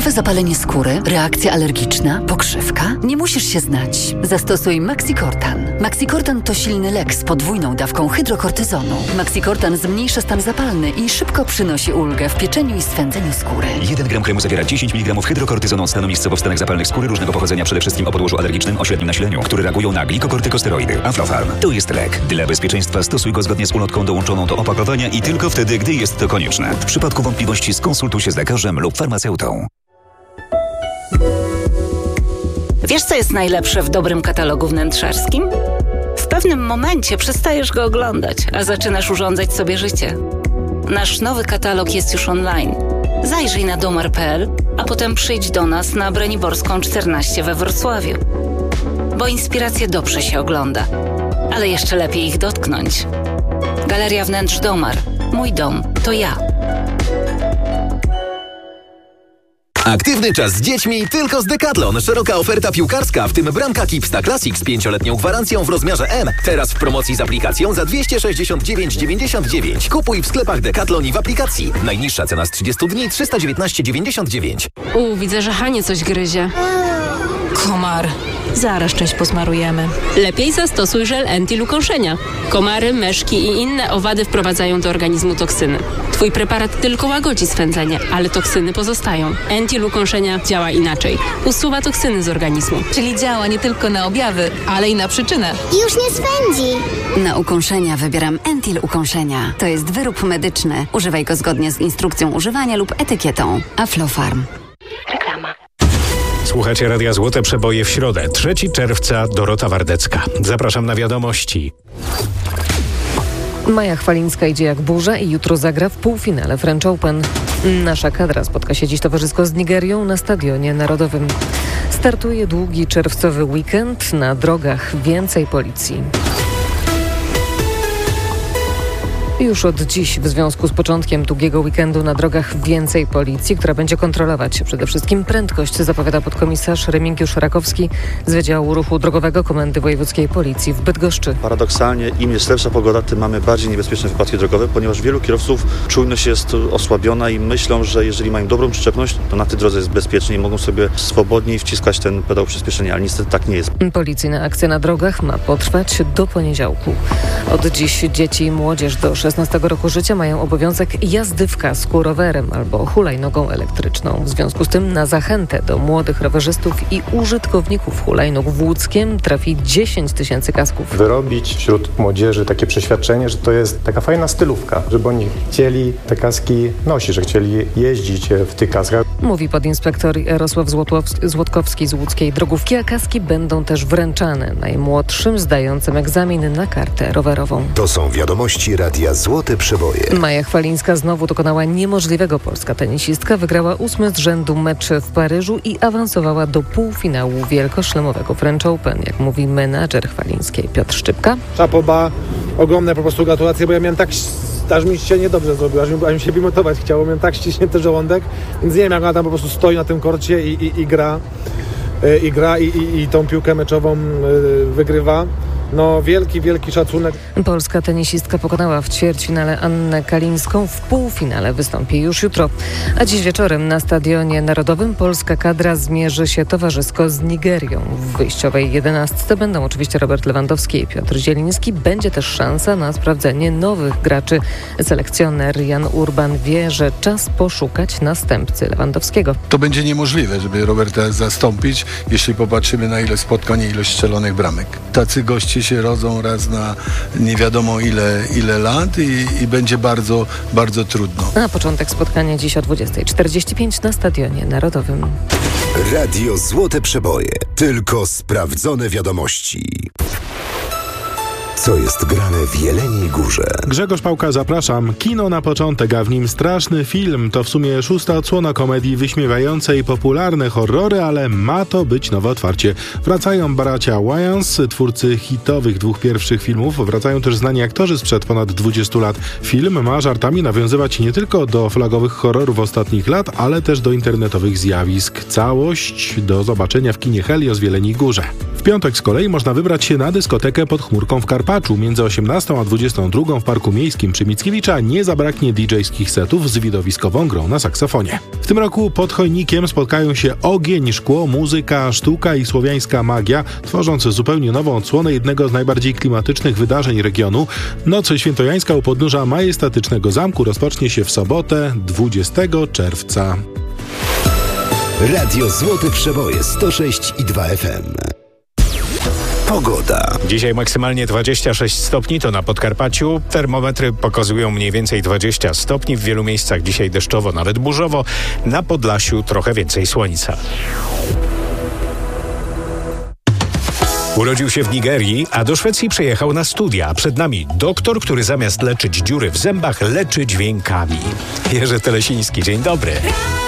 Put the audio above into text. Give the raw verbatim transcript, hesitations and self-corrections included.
Typowe zapalenie skóry, reakcja alergiczna, pokrzywka? Nie musisz się znać. Zastosuj Maxicortan. Maxicortan to silny lek z podwójną dawką hydrokortyzonu. Maxicortan zmniejsza stan zapalny i szybko przynosi ulgę w pieczeniu i swędzeniu skóry. jeden gram kremu zawiera dziesięć miligramów hydrokortyzonu stanu miejscowo w stanach zapalnych skóry różnego pochodzenia, przede wszystkim o podłożu alergicznym o średnim nasileniu, które reagują na glikokortykosteroidy. Aflofarm to jest lek. Dla bezpieczeństwa stosuj go zgodnie z ulotką dołączoną do opakowania i tylko wtedy, gdy jest to konieczne. W przypadku wątpliwości skonsultuj się z lekarzem lub farmaceutą. Wiesz, co jest najlepsze w dobrym katalogu wnętrzarskim? W pewnym momencie przestajesz go oglądać, a zaczynasz urządzać sobie życie. Nasz nowy katalog jest już online. Zajrzyj na domar kropka p l, a potem przyjdź do nas na Braniborską czternaście we Wrocławiu. Bo inspiracje dobrze się ogląda, ale jeszcze lepiej ich dotknąć. Galeria Wnętrz Domar. Mój dom to ja. Aktywny czas z dziećmi tylko z Decathlon. Szeroka oferta piłkarska, w tym bramka Kipsta Classic z pięcioletnią gwarancją w rozmiarze M. Teraz w promocji z aplikacją za dwieście sześćdziesiąt dziewięć dziewięćdziesiąt dziewięć. Kupuj w sklepach Decathlon i w aplikacji. Najniższa cena z trzydziestu dni trzysta dziewiętnaście dziewięćdziesiąt dziewięć. U, widzę, że Hanie coś gryzie. Komar. Zaraz część posmarujemy. Lepiej zastosuj żel Entil ukąszenia. Komary, myszki i inne owady wprowadzają do organizmu toksyny. Twój preparat tylko łagodzi swędzenie, ale toksyny pozostają. Entil ukąszenia działa inaczej. Usuwa toksyny z organizmu. Czyli działa nie tylko na objawy, ale i na przyczynę. Już nie swędzi. Na ukąszenia wybieram Entil ukąszenia. To jest wyrób medyczny. Używaj go zgodnie z instrukcją używania lub etykietą. Aflofarm. Reklama. Słuchacie Radia Złote Przeboje w środę, trzeciego czerwca, Dorota Wardecka. Zapraszam na wiadomości. Maja Chwalińska idzie jak burza i jutro zagra w półfinale French Open. Nasza kadra spotka się dziś towarzysko z Nigerią na Stadionie Narodowym. Startuje długi czerwcowy weekend, na drogach więcej policji. Już od dziś w związku z początkiem długiego weekendu na drogach więcej policji, która będzie kontrolować przede wszystkim prędkość, zapowiada podkomisarz Remigiusz Rakowski z Wydziału Ruchu Drogowego Komendy Wojewódzkiej Policji w Bydgoszczy. Paradoksalnie im jest lepsza pogoda, tym mamy bardziej niebezpieczne wypadki drogowe, ponieważ wielu kierowców czujność jest osłabiona i myślą, że jeżeli mają dobrą przyczepność, to na tej drodze jest bezpiecznie i mogą sobie swobodniej wciskać ten pedał przyspieszenia, ale niestety tak nie jest. Policyjna akcja na drogach ma potrwać do poniedziałku. Od dziś dzieci i młodzież do szesnastego roku życia mają obowiązek jazdy w kasku rowerem albo hulajnogą elektryczną. W związku z tym na zachętę do młodych rowerzystów i użytkowników hulajnóg w Łódzkiem trafi dziesięć tysięcy kasków. Wyrobić wśród młodzieży takie przeświadczenie, że to jest taka fajna stylówka, żeby oni chcieli te kaski nosić, że chcieli jeździć w tych kaskach. Mówi podinspektor Jarosław Złotkowski z łódzkiej drogówki, a kaski będą też wręczane najmłodszym zdającym egzamin na kartę rowerową. To są wiadomości Radia Złote Przeboje. Maja Chwalińska znowu dokonała niemożliwego. Polska tenisistka wygrała ósmy z rzędu mecz w Paryżu i awansowała do półfinału wielkoszlemowego French Open, jak mówi menadżer Chwalińskiej Piotr Szczypka. Szapoba, ogromne po prostu gratulacje, bo ja miałem tak, aż mi się niedobrze zrobiło, aż mi, aż mi się wymiotować chciało, miałem tak ściśnięty żołądek, więc nie wiem, jak ona tam po prostu stoi na tym korcie i, i, i gra, i, gra i, i, i tą piłkę meczową wygrywa. No wielki, wielki szacunek. Polska tenisistka pokonała w ćwierćfinale Annę Kalińską, w półfinale wystąpi już jutro. A dziś wieczorem na Stadionie Narodowym polska kadra zmierzy się towarzysko z Nigerią. W wyjściowej jedenastce będą oczywiście Robert Lewandowski i Piotr Zieliński. Będzie też szansa na sprawdzenie nowych graczy. Selekcjoner Jan Urban wie, że czas poszukać następcy Lewandowskiego. To będzie niemożliwe, żeby Roberta zastąpić, jeśli popatrzymy na ile spotkań i ilość strzelonych bramek. Tacy goście się rodzą raz na nie wiadomo ile, ile lat i, i będzie bardzo, bardzo trudno. A początek spotkania dziś o dwudziestej czterdzieści pięć na Stadionie Narodowym. Radio Złote Przeboje. Tylko sprawdzone wiadomości. Co jest grane w Jeleniej Górze? Grzegorz Pałka, zapraszam. Kino na początek, a w nim straszny film. To w sumie szósta odsłona komedii wyśmiewającej popularne horrory, ale ma to być nowe otwarcie. Wracają bracia Wayans, twórcy hitowych dwóch pierwszych filmów. Wracają też znani aktorzy sprzed ponad dwudziestu lat. Film ma żartami nawiązywać nie tylko do flagowych horrorów ostatnich lat, ale też do internetowych zjawisk. Całość do zobaczenia w kinie Helios w Jeleniej Górze. piątek z kolei można wybrać się na dyskotekę pod chmurką w Karpaczu. Między osiemnastą a dwudziestą drugą w Parku Miejskim przy Mickiewicza nie zabraknie didżejskich setów z widowiskową grą na saksofonie. W tym roku pod Chojnikiem spotkają się ogień, szkło, muzyka, sztuka i słowiańska magia, tworząc zupełnie nową odsłonę jednego z najbardziej klimatycznych wydarzeń regionu. Noc świętojańska u podnóża majestatycznego zamku rozpocznie się w sobotę, dwudziestego czerwca. Radio Złote Przeboje sto sześć i dwa F M. Pogoda. Dzisiaj maksymalnie dwadzieścia sześć stopni, to na Podkarpaciu. Termometry pokazują mniej więcej dwadzieścia stopni. W wielu miejscach dzisiaj deszczowo, nawet burzowo. Na Podlasiu trochę więcej słońca. Urodził się w Nigerii, a do Szwecji przyjechał na studia. Przed nami doktor, który zamiast leczyć dziury w zębach, leczy dźwiękami. Jerzy Telesiński, dzień dobry.